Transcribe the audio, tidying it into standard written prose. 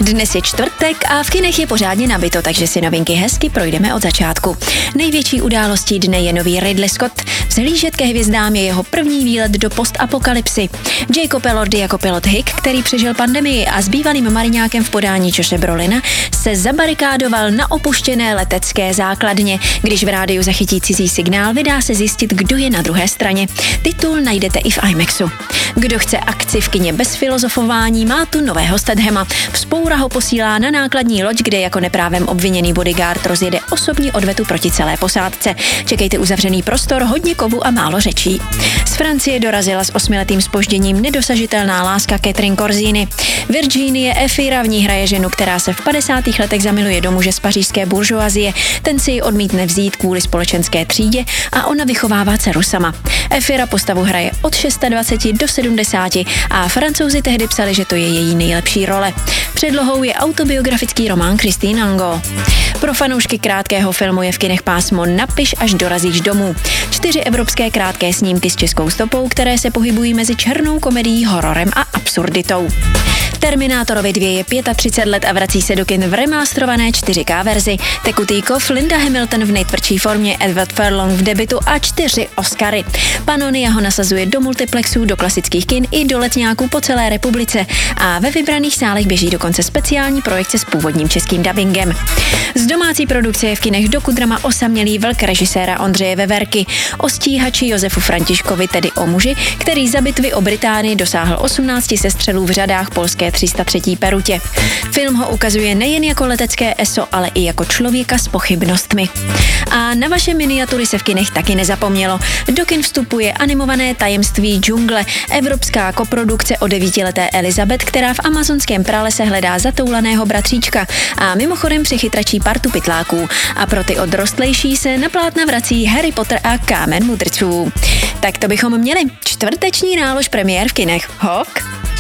Dnes je čtvrtek a v kinech je pořádně nabito, takže si novinky hezky projdeme od začátku. Největší událostí dne je nový Ridley Scott. Vzhlížet ke hvězdám je jeho první výlet do postapokalypsy. Jacob Elordi jako pilot Hick, který přežil pandemii a s bývalým mariňákem v podání Joshe Brolina, se zabarikádoval na opuštěné letecké základně. Když v rádiu zachytí cizí signál, vydá se zjistit, kdo je na druhé straně. Titul najdete i v IMAXu. Kdo chce akci v kině bez filozofování, má tu nového Stathama. Vzpoura ho posílá na nákladní loď, kde jako neprávem obviněný bodyguard rozjede osobní odvetu proti celé posádce. Čekejte uzavřený prostor, hodně kovu a málo řečí. Z Francie dorazila s 8letým zpožděním nedosažitelná láska Catherine Corzini. Virginie Efira v ní hraje ženu, která se v 50. letech zamiluje do muže z pařížské buržoazie. Ten si ji odmítne vzít kvůli společenské třídě a ona vychovává dceru sama. Efira postavu hraje od 26 do 70 a Francouzi tehdy psali, že to je její nejlepší role. Předlohou je autobiografický román Christine Angot. Pro fanoušky krátkého filmu je v kinech pásmo Napiš, až dorazíš domů. 4 evropské krátké snímky s českou stopou, které se pohybují mezi černou komedií, hororem a absurditou. Terminátorovi 2 je 35 let a vrací se do kin v remasterované 4K verzi. Tekutý kov, Linda Hamilton v nejtvrdší formě, Edward Furlong v debutu a 4 Oscary. Panonia ho nasazuje do multiplexů, do klasických kin i do letňáků po celé republice a ve vybraných sálech běží dokonce speciální projekce s původním českým dabingem. Z domácí produkce je v kinech dokudrama Osamělý vlk režiséra Ondřeje Veverky o stíhači Josefu Františkovi, tedy o muži, který za bitvy o Británii dosáhl 18 sestřelů v řadách polské 303. perutě. Film ho ukazuje nejen jako letecké eso, ale i jako člověka s pochybnostmi. A na vaše miniatury se v kinech taky nezapomnělo. Do kin vstupuje animované Tajemství džungle, evropská koprodukce o 9leté Elizabeth, která v amazonském pralese hledá zatoulaného bratříčka a mimochodem přichytračí partu pytláků. A pro ty odrostlejší se na plátna vrací Harry Potter a Kámen mudrců. Tak to bychom měli. Čtvrteční nálož premiér v kinech. Hok!